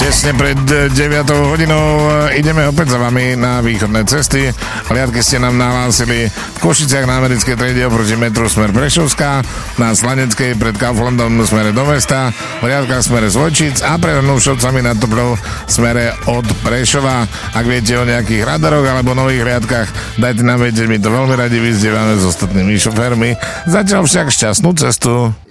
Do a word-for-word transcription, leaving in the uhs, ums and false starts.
Tesne pred deviatou hodinou ideme opäť za vami na východné cesty. Hliadky ste nám nahlásili v Košiciach na americkej triede oproti metru smer Prešovská, na Slaneckej pred Kauflandom smere do mesta, v hliadkách smere Zvojčic a pred Hnušovcami nad Toplou smere od Prešova. Ak viete o nejakých radaroch alebo nových hliadkách, dajte nám vedieť, my to veľmi radi vyzdievame s ostatnými šoférmi. Zatiaľ však šťastnú cestu.